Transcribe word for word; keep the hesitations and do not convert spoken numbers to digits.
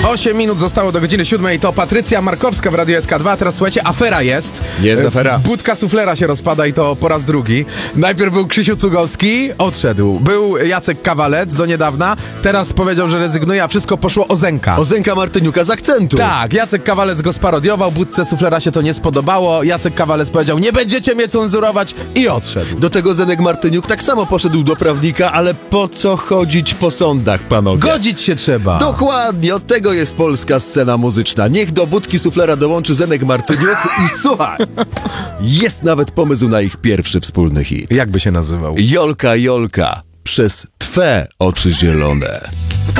osiem minut zostało do godziny siódmej. To Patrycja Markowska w Radiu S K dwa. Teraz słuchajcie, afera jest. Jest afera. Budka suflera się rozpada i to po raz drugi. Najpierw był Krzysiu Cugowski, odszedł. Był Jacek Kawalec do niedawna. Teraz powiedział, że rezygnuje, a wszystko poszło o Zenka. O Zenka Martyniuka z akcentu. Tak, Jacek Kawalec go sparodiował, budce suflera się to nie spodobało. Jacek Kawalec powiedział, nie będziecie mnie cenzurować i odszedł. Do tego Zenek Martyniuk tak samo poszedł do prawnika, ale po co chodzić po sądach, panowie? Godzić się trzeba. Dokładnie, od tego jest polska scena muzyczna. Niech do budki suflera dołączy Zenek Martyniuk i słuchaj, jest nawet pomysł na ich pierwszy wspólny hit. Jak by się nazywał? Jolka, Jolka, przez twe oczy zielone.